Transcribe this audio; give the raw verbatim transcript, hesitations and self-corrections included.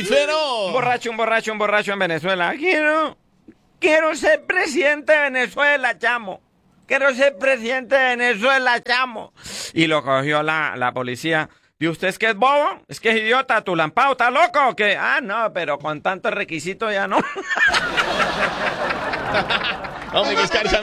Pero... Un borracho, un borracho, un borracho en Venezuela. Quiero, quiero ser presidente de Venezuela, chamo. Quiero ser presidente de Venezuela, chamo. Y lo cogió la, la policía. ¿Y usted es que es bobo? ¿Es que es idiota? ¿Tu lampao está loco o qué? Ah, no, pero con tantos requisitos ya no. Hombre, que es